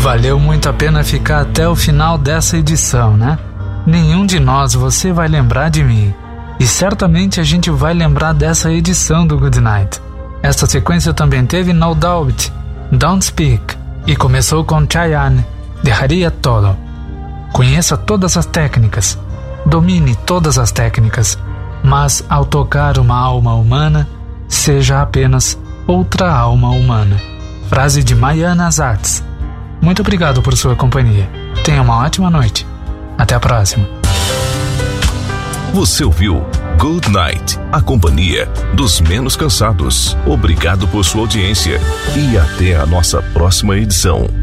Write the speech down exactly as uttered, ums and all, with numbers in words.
Valeu muito a pena ficar até o final dessa edição, né? Nenhum de nós você vai lembrar de mim. E certamente a gente vai lembrar dessa edição do Good Night. Esta sequência também teve No Doubt, Don't Speak e começou com Chayanne, Dejaria Todo. Conheça todas as técnicas, domine todas as técnicas, mas ao tocar uma alma humana, seja apenas outra alma humana. Frase de Mayana Zatz. Muito obrigado por sua companhia. Tenha uma ótima noite. Até a próxima. Você ouviu Good Night, a companhia dos menos cansados. Obrigado por sua audiência e até a nossa próxima edição.